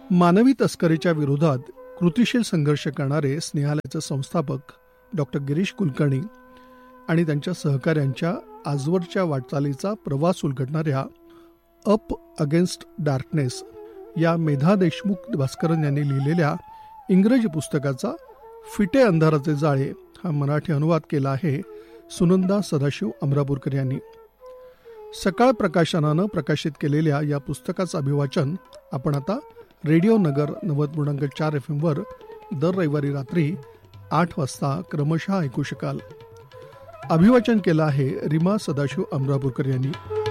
मानवी तस्करीच्या विरोधात कृतिशील संघर्ष करणारे स्नेहालयाचे संस्थापक डॉक्टर गिरीश कुलकर्णी आणि त्यांच्या सहकाऱ्यांच्या आजवरच्या वाटचालीचा प्रवास उलगडणाऱ्या अप अगेन्स्ट डार्कनेस या मेधा देशमुख भास्करन यांनी लिहिलेल्या इंग्रजी पुस्तकाचा फिटे अंधाराचे जाळे हा मराठी अनुवाद केला आहे सुनंदा सदाशिव अमरापूरकर यांनी. सकाळ प्रकाशनानं प्रकाशित केलेल्या या पुस्तकाचं अभिवाचन आपण आता रेडिओ नगर 90.4 FM वर दर रविवारी रात्री 8 वाजता क्रमशः ऐकू शकाल. अभिवाचन केलं आहे रीमा सदाशिव अमरापूरकर यांनी.